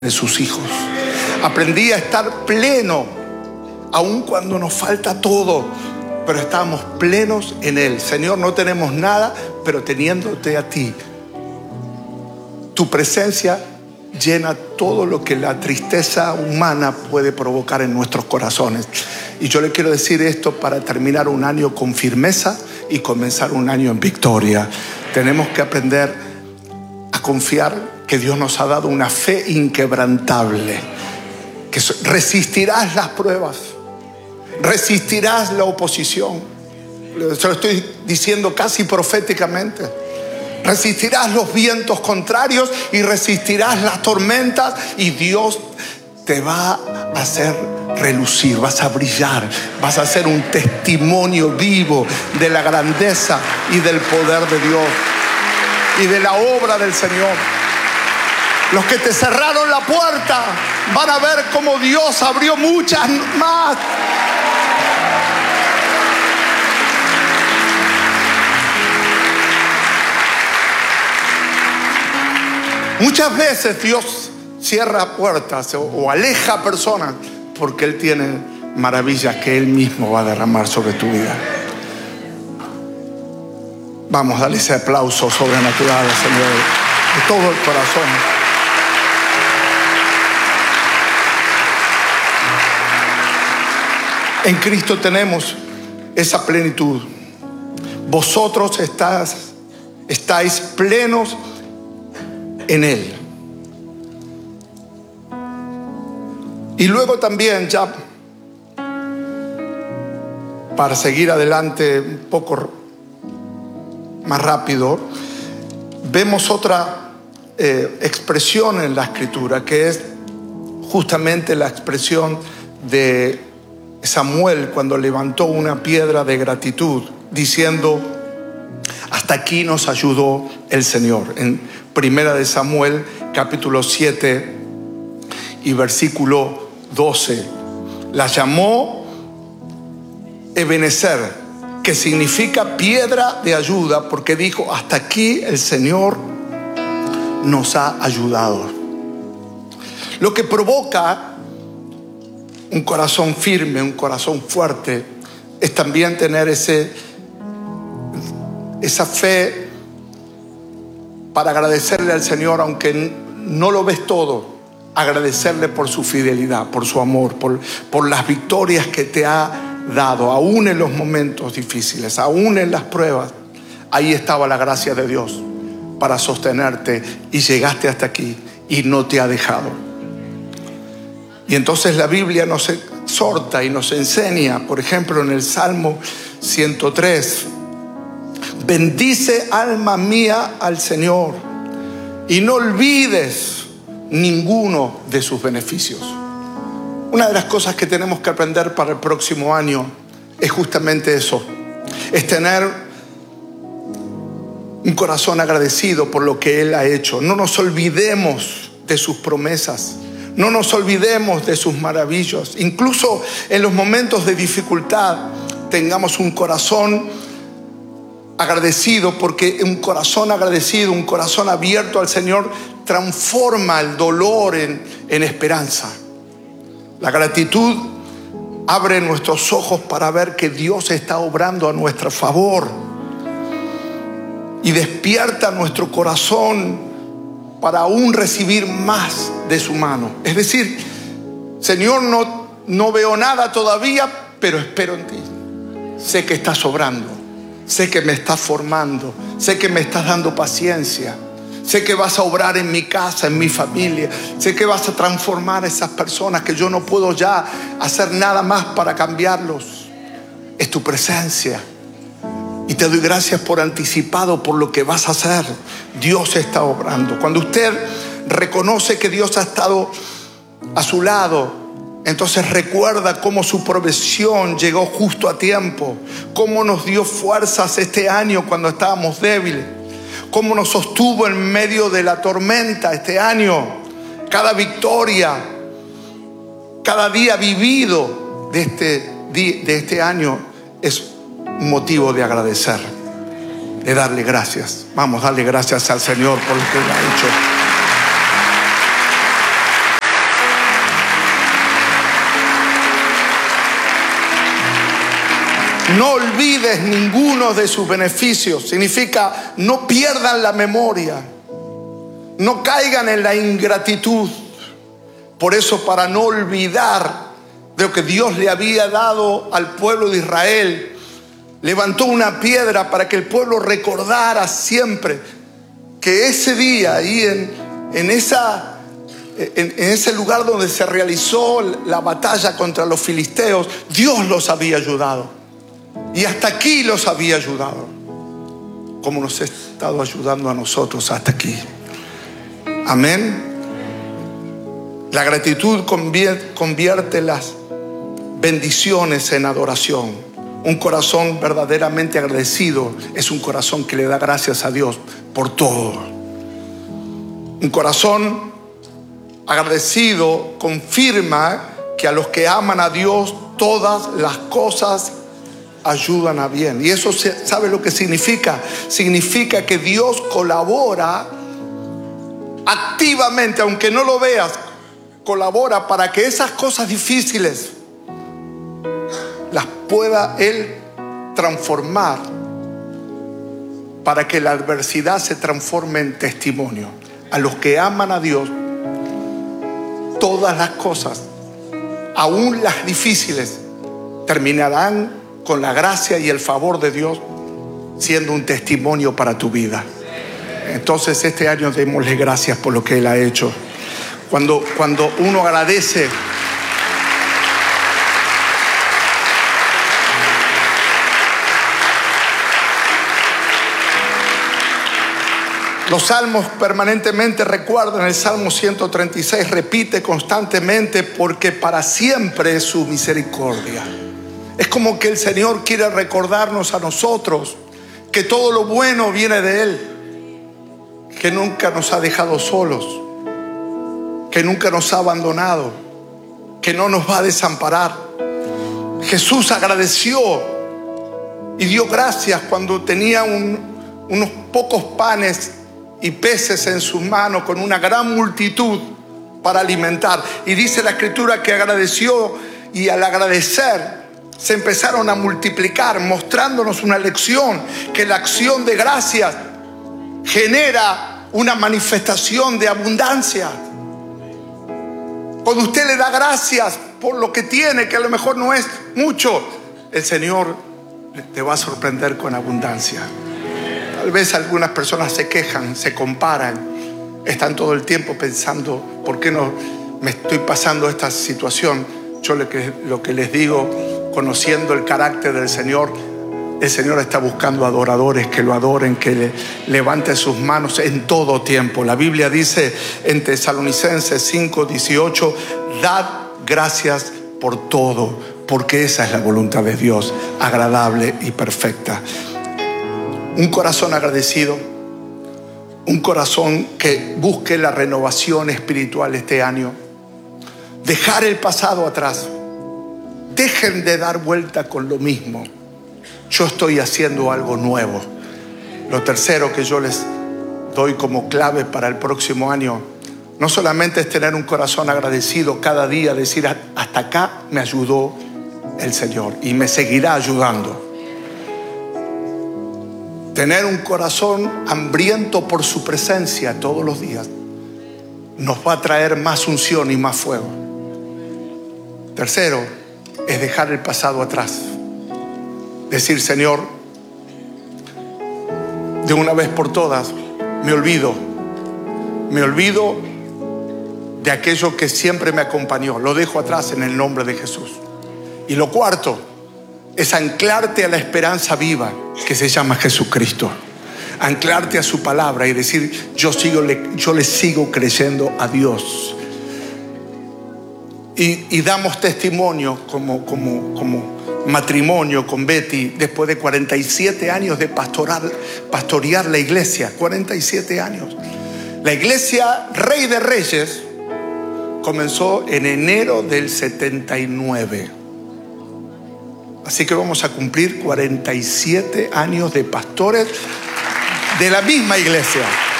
de sus hijos. Aprendí a estar pleno, aun cuando nos falta todo, pero estamos plenos en Él. Señor, no tenemos nada, pero teniéndote a ti, tu presencia llena todo lo que la tristeza humana puede provocar en nuestros corazones. Y yo le quiero decir esto para terminar un año con firmeza y comenzar un año en victoria. Tenemos que aprender a confiar que Dios nos ha dado una fe inquebrantable, que resistirás las pruebas, resistirás la oposición. Se lo estoy diciendo casi proféticamente. Resistirás los vientos contrarios y resistirás las tormentas, y Dios te va a hacer relucir, vas a brillar, vas a ser un testimonio vivo de la grandeza y del poder de Dios y de la obra del Señor. Los que te cerraron la puerta van a ver cómo Dios abrió muchas más. Muchas veces Dios cierra puertas o aleja personas porque Él tiene maravillas que Él mismo va a derramar sobre tu vida. Vamos, dale ese aplauso sobrenatural al Señor de todo el corazón. En Cristo tenemos esa plenitud. Vosotros estáis plenos en Él. Y luego también, ya para seguir adelante un poco más rápido, vemos otra expresión en la Escritura, que es justamente la expresión de Samuel cuando levantó una piedra de gratitud, diciendo: hasta aquí nos ayudó el Señor. En Primera de Samuel, capítulo 7 y versículo 12, la llamó Ebenezer, que significa piedra de ayuda, porque dijo: hasta aquí el Señor nos ha ayudado. Lo que provoca un corazón firme, un corazón fuerte, es también tener esa fe para agradecerle al Señor, aunque no lo ves todo, agradecerle por su fidelidad, por su amor, por las victorias que te ha dado, aún en los momentos difíciles, aún en las pruebas. Ahí estaba la gracia de Dios para sostenerte, y llegaste hasta aquí y no te ha dejado. Y entonces la Biblia nos exhorta y nos enseña, por ejemplo, en el Salmo 103, bendice alma mía al Señor y no olvides ninguno de sus beneficios. Una de las cosas que tenemos que aprender para el próximo año es justamente eso, es tener un corazón agradecido por lo que Él ha hecho. No nos olvidemos de sus promesas. No nos olvidemos de sus maravillas. Incluso en los momentos de dificultad, tengamos un corazón agradecido, porque un corazón agradecido, un corazón abierto al Señor, transforma el dolor en esperanza. La gratitud abre nuestros ojos para ver que Dios está obrando a nuestro favor, y despierta nuestro corazón para aún recibir más de su mano. Es decir, Señor, no veo nada todavía, pero espero en ti. Sé que estás obrando, sé que me estás formando, sé que me estás dando paciencia, sé que vas a obrar en mi casa, en mi familia, sé que vas a transformar a esas personas que yo no puedo ya hacer nada más para cambiarlos. Es tu presencia. Y te doy gracias por anticipado por lo que vas a hacer. Dios está obrando. Cuando usted reconoce que Dios ha estado a su lado, entonces recuerda cómo su provisión llegó justo a tiempo, cómo nos dio fuerzas este año cuando estábamos débiles, cómo nos sostuvo en medio de la tormenta este año. Cada victoria, cada día vivido de este año es un motivo de agradecer, de darle gracias. Vamos, darle gracias al Señor por lo que Él ha hecho. No olvides ninguno de sus beneficios. Significa no pierdan la memoria. No caigan en la ingratitud. Por eso, para no olvidar de lo que Dios le había dado al pueblo de Israel, levantó una piedra para que el pueblo recordara siempre que ese día, ahí en ese lugar donde se realizó la batalla contra los filisteos, Dios los había ayudado. Y hasta aquí los había ayudado, como nos ha estado ayudando a nosotros hasta aquí. Amén. La gratitud convierte las bendiciones en adoración. Un corazón verdaderamente agradecido es un corazón que le da gracias a Dios por todo. Un corazón agradecido confirma que a los que aman a Dios todas las cosas ayudan a bien. Y eso, ¿sabe lo que significa? Significa que Dios colabora activamente, aunque no lo veas, colabora para que esas cosas difíciles las pueda Él transformar, para que la adversidad se transforme en testimonio. A los que aman a Dios, todas las cosas, aún las difíciles, terminarán con la gracia y el favor de Dios siendo un testimonio para tu vida. Entonces, este año démosle gracias por lo que Él ha hecho. Cuando uno agradece, los salmos permanentemente recuerdan, el Salmo 136 repite constantemente: porque para siempre es su misericordia. Es como que el Señor quiere recordarnos a nosotros que todo lo bueno viene de Él, que nunca nos ha dejado solos, que nunca nos ha abandonado, que no nos va a desamparar. Jesús agradeció y dio gracias cuando tenía unos pocos panes y peces en sus manos con una gran multitud para alimentar. Y dice la Escritura que agradeció, y al agradecer se empezaron a multiplicar, mostrándonos una lección, que la acción de gracias genera una manifestación de abundancia. Cuando usted le da gracias por lo que tiene, que a lo mejor no es mucho, el Señor te va a sorprender con abundancia. Tal vez algunas personas se quejan, se comparan, están todo el tiempo pensando: ¿por qué no me estoy pasando esta situación? Yo lo que les digo, conociendo el carácter del Señor, el Señor está buscando adoradores que lo adoren, que levanten sus manos en todo tiempo. La Biblia dice en Tesalonicenses 5:18: dad gracias por todo, porque esa es la voluntad de Dios, agradable y perfecta. Un corazón agradecido, un corazón que busque la renovación espiritual este año. Dejar el pasado atrás. Dejen de dar vuelta con lo mismo. Yo estoy haciendo algo nuevo. Lo tercero que yo les doy como clave para el próximo año, no solamente es tener un corazón agradecido cada día, decir: hasta acá me ayudó el Señor y me seguirá ayudando. Tener un corazón hambriento por su presencia todos los días nos va a traer más unción y más fuego. Tercero es dejar el pasado atrás. Decir: Señor, de una vez por todas me olvido de aquello que siempre me acompañó. Lo dejo atrás en el nombre de Jesús. Y lo cuarto es anclarte a la esperanza viva que se llama Jesucristo. Anclarte a su palabra y decir: yo le sigo creyendo a Dios. Y damos testimonio como matrimonio con Betty, después de 47 años de pastorear la iglesia. 47 años. La iglesia Rey de Reyes comenzó en enero del 79. Así que vamos a cumplir 47 años de pastores de la misma iglesia.